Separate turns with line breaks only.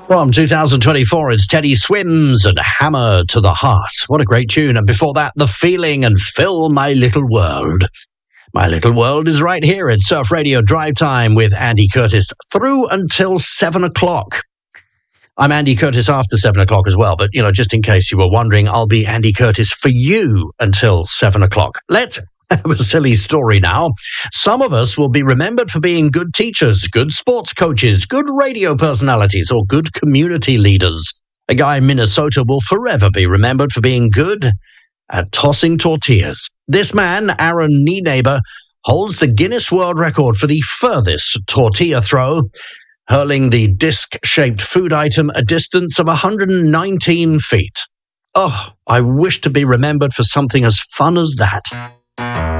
From 2024, it's Teddy Swims and Hammer to the Heart. What a great tune. And before that, The Feeling and Fill My Little World. My Little World is right here at Surf Radio Drive Time with Andy Curtis through until 7 o'clock. I'm Andy Curtis after 7 o'clock as well, but, just in case you were wondering, I'll be Andy Curtis for you until 7 o'clock. Let's have a silly story now. Some of us will be remembered for being good teachers, good sports coaches, good radio personalities, or good community leaders. A guy in Minnesota will forever be remembered for being good at tossing tortillas. This man, Aaron Nienaber, holds the Guinness World Record for the furthest tortilla throw, hurling the disc-shaped food item a distance of 119 feet. Oh, I wish to be remembered for something as fun as that.